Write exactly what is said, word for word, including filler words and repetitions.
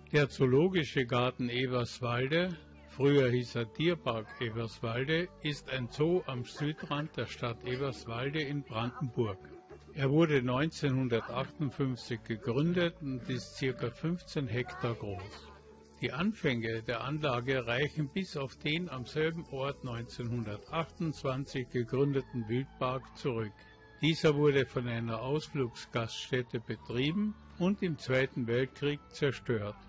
Der Zoologische Garten Eberswalde, früher hieß er Tierpark Eberswalde, ist ein Zoo am Südrand der Stadt Eberswalde in Brandenburg. Er wurde neunzehnhundertachtundfünfzig gegründet und ist ca. fünfzehn Hektar groß. Die Anfänge der Anlage reichen bis auf den am selben Ort neunzehnhundertachtundzwanzig gegründeten Wildpark zurück. Dieser wurde von einer Ausflugsgaststätte betrieben und im Zweiten Weltkrieg zerstört.